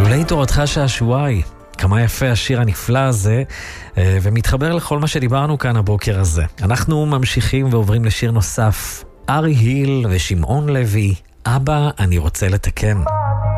עולי תורתך שעשועי. כמה יפה השיר הנפלא הזה, ומתחבר לכל מה שדיברנו כאן הבוקר הזה. אנחנו ממשיכים ועוברים לשיר נוסף. ארי היל ושמעון לוי, אבא אני רוצה לתקן.